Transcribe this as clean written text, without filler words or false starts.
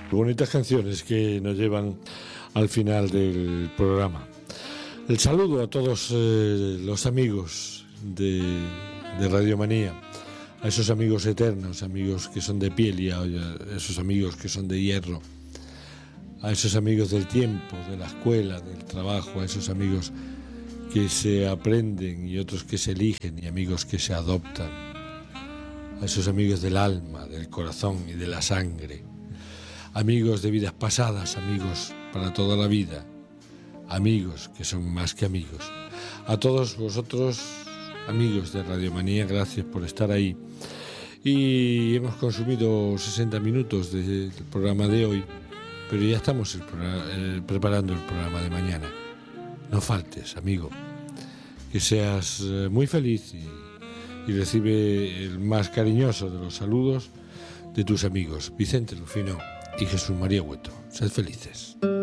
Bonitas canciones que nos llevan al final del programa. El saludo a todos los amigos de Radio Manía, a esos amigos eternos, amigos que son de piel, y a esos amigos que son de hierro, a esos amigos del tiempo, de la escuela, del trabajo, a esos amigos que se aprenden y otros que se eligen, y amigos que se adoptan, a esos amigos del alma, del corazón y de la sangre, amigos de vidas pasadas, amigos para toda la vida, amigos que son más que amigos. A todos vosotros, amigos de Radio Manía, gracias por estar ahí. Y hemos consumido 60 minutos del programa de hoy, pero ya estamos preparando el programa de mañana. No faltes, amigo, que seas muy feliz y recibe el más cariñoso de los saludos de tus amigos Vicente Rufino y Jesús María Hueto. Sed felices.